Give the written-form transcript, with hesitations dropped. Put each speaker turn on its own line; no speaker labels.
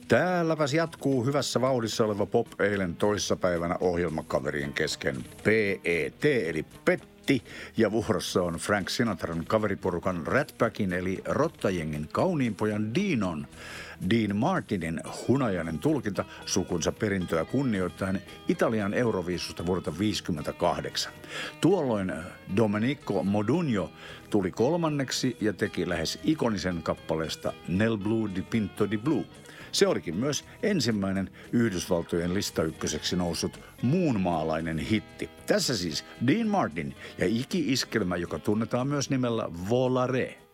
Täälläpäs jatkuu hyvässä vauhdissa oleva Pop eilen toissapäivänä ohjelmakaverien kesken PET eli Petti. Ja vuorossa on Frank Sinatran kaveriporukan Rat Packin eli Rottajengin kauniin pojan Dinon. Dean Martinin hunajainen tulkinta sukunsa perintöä kunnioittaen Italian Euroviisusta vuodelta 1958. Tuolloin Domenico Modugno tuli kolmanneksi ja teki lähes ikonisen kappaleesta Nel Blu di Pinto di Blu. Se olikin myös ensimmäinen Yhdysvaltojen listaykköseksi noussut muunmaalainen hitti. Tässä siis Dean Martin ja iki-iskelmä, joka tunnetaan myös nimellä Volare.